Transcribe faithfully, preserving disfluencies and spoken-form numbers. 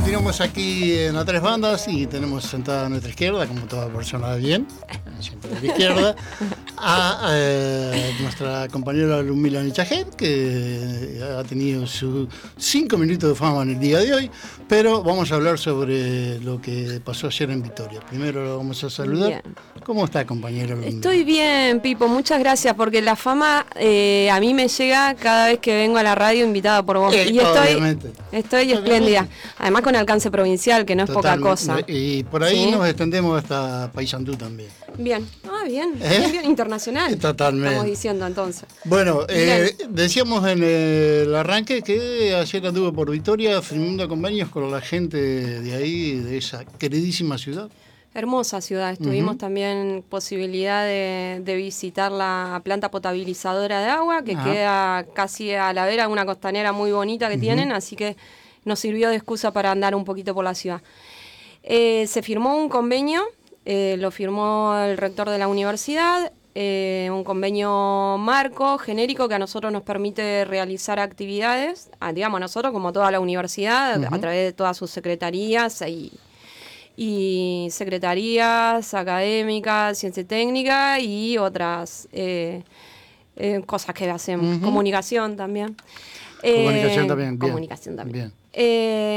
continuamos aquí en las tres bandas y tenemos sentada a nuestra izquierda, como toda persona de bien, siempre de la izquierda, a eh, nuestra compañera Ludmila Nichajet, que ha tenido sus cinco minutos de fama en el día de hoy, pero vamos a hablar sobre lo que pasó ayer en Victoria. Primero lo vamos a saludar. Bien. ¿Cómo está, compañero Ludmila? Estoy bien, Pipo, muchas gracias, porque la fama eh, a mí me llega cada vez que vengo a la radio invitada por vos. Eh, y estoy, obviamente. estoy espléndida. Además con alcance provincial, que no es Totalmente. poca cosa. Y por ahí ¿Sí? nos extendemos hasta Paysandú también. Bien, ah, bien, ¿Eh? bien, bien, internacional. Totalmente. Estamos diciendo entonces. Bueno, eh, decíamos en el arranque que ayer anduve por Victoria firmando convenios con la gente de ahí, de esa queridísima ciudad. Hermosa ciudad, tuvimos Uh-huh. también posibilidad de, de visitar la planta potabilizadora de agua, que Ajá. queda casi a la vera de una costanera muy bonita que uh-huh. tienen, así que nos sirvió de excusa para andar un poquito por la ciudad. Eh, se firmó un convenio, eh, lo firmó el rector de la universidad, eh, un convenio marco, genérico, que a nosotros nos permite realizar actividades, a, digamos, a nosotros como toda la universidad, uh-huh. a través de todas sus secretarías y... y secretarías académicas, ciencia técnica y otras eh, eh, cosas que hacemos. Uh-huh. Comunicación también. Comunicación eh, también. Bien. Comunicación también. Bien. Eh,